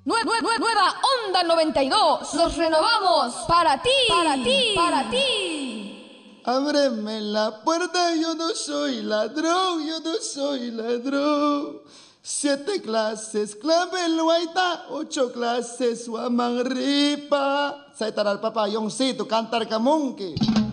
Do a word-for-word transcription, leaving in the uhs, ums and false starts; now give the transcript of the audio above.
Nue- nue- nue- nueva Onda noventa y dos. Nos renovamos para ti, para ti, para ti. Ábreme la puerta, yo no soy ladrón, yo no soy ladrón. Siete clases, clave el guaita, ocho clases, guamanripa. Saitar al papayón, sí, tu cantar camunque.